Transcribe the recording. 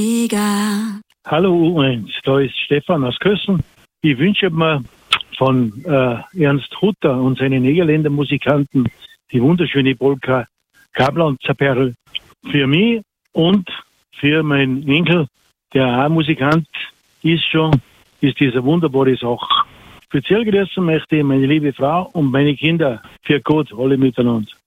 Hallo U1, da ist Stefan aus Kössen. Ich wünsche mir von Ernst Hutter und seinen Niederländer Musikanten die wunderschöne Polka Kablan Zaperl für mich und für meinen Enkel, der auch Musikant ist diese wunderbare Sache. Speziell grüßen möchte ich meine liebe Frau und meine Kinder. Für Gott, alle miteinander.